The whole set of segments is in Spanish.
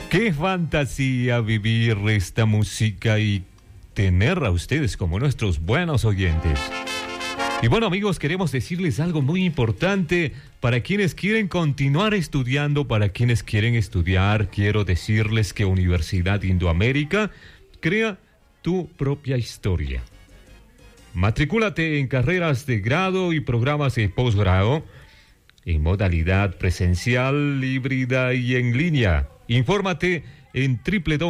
Qué fantasía vivir esta música y tener a ustedes como nuestros buenos oyentes. Y bueno, amigos, queremos decirles algo muy importante para quienes quieren continuar estudiando, para quienes quieren estudiar. Quiero decirles que Universidad Indoamérica crea tu propia historia. Matricúlate en carreras de grado y programas de posgrado en modalidad presencial, híbrida y en línea. Infórmate en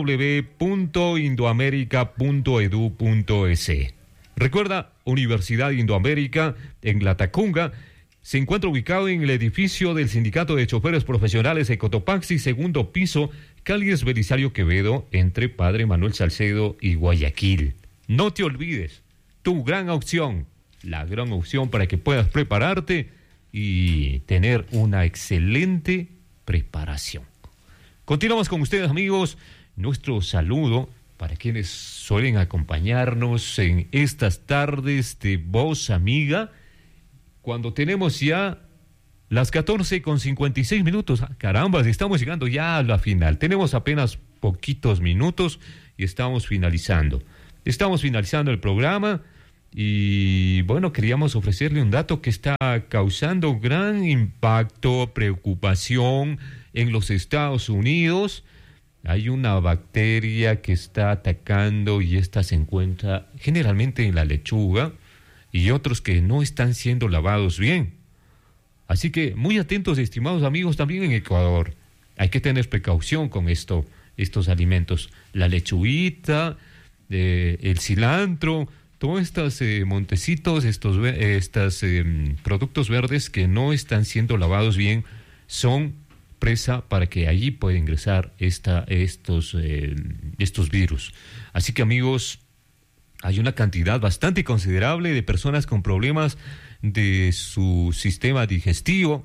www.indoamerica.edu.es. Recuerda, Universidad Indoamérica en La Tacunga se encuentra ubicado en el edificio del Sindicato de Choferes Profesionales de Cotopaxi, segundo piso, calles Belisario Quevedo, entre Padre Manuel Salcedo y Guayaquil. No te olvides, tu gran opción, la gran opción para que puedas prepararte y tener una excelente preparación. Continuamos con ustedes, amigos. Nuestro saludo para quienes suelen acompañarnos en estas tardes de Voz Amiga, cuando tenemos ya las 14:56. Caramba, estamos llegando ya a la final. Tenemos apenas poquitos minutos y estamos finalizando. Estamos finalizando el programa y, bueno, queríamos ofrecerle un dato que está causando gran impacto, preocupación en los Estados Unidos. Hay una bacteria que está atacando y esta se encuentra generalmente en la lechuga y otros que no están siendo lavados bien. Así que muy atentos, estimados amigos, también en Ecuador. Hay que tener precaución con estos alimentos. La lechuguita, el cilantro, todos estos montecitos, estos productos verdes que no están siendo lavados bien, son presa para que allí pueda ingresar estos virus. Así que, amigos, hay una cantidad bastante considerable de personas con problemas de su sistema digestivo.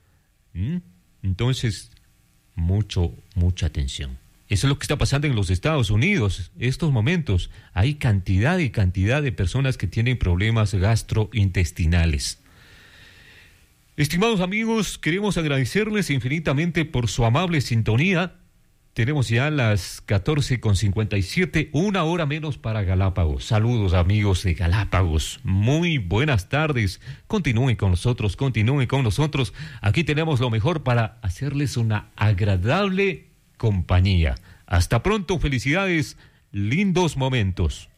Entonces, mucha atención. Eso es lo que está pasando en los Estados Unidos. Estos momentos hay cantidad y cantidad de personas que tienen problemas gastrointestinales. Estimados amigos, queremos agradecerles infinitamente por su amable sintonía. Tenemos ya las 14:57, una hora menos para Galápagos. Saludos, amigos de Galápagos. Muy buenas tardes. Continúen con nosotros. Aquí tenemos lo mejor para hacerles una agradable compañía. Hasta pronto, felicidades, lindos momentos.